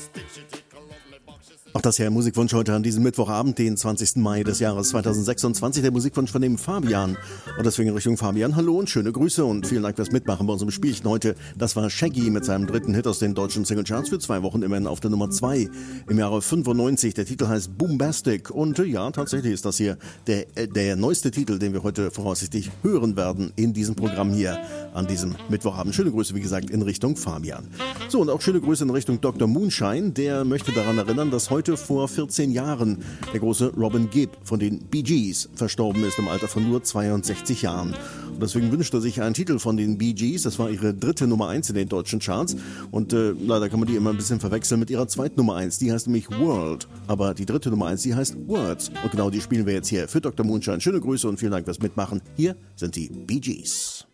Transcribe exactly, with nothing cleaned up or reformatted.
Auch das hier ein Musikwunsch heute an diesem Mittwochabend, den zwanzigsten Mai des Jahres zweitausendsechsundzwanzig. Der Musikwunsch von dem Fabian. Und deswegen Richtung Fabian. Hallo und schöne Grüße und vielen Dank fürs Mitmachen bei unserem Spielchen heute. Das war Shaggy mit seinem dritten Hit aus den deutschen Singlecharts für zwei Wochen immerhin auf der Nummer zwei im Jahre fünfundneunzig. Der Titel heißt Boombastic. Und äh, ja, tatsächlich ist das hier der, äh, der neueste Titel, den wir heute voraussichtlich hören werden in diesem Programm hier an diesem Mittwochabend. Schöne Grüße, wie gesagt, in Richtung Fabian. So, und auch schöne Grüße in Richtung Doktor Moonshine. Der möchte daran erinnern, dass heute vor vierzehn Jahren der große Robin Gibb von den Bee Gees verstorben ist im Alter von nur zweiundsechzig Jahren. Und deswegen wünscht er sich einen Titel von den Bee Gees. Das war ihre dritte Nummer eins in den deutschen Charts. Und äh, leider kann man die immer ein bisschen verwechseln mit ihrer zweiten Nummer eins. Die heißt nämlich World. Aber die dritte Nummer eins, die heißt Words. Und genau die spielen wir jetzt hier für Doktor Moonshine. Schöne Grüße und vielen Dank fürs Mitmachen. Hier sind die Bee Gees.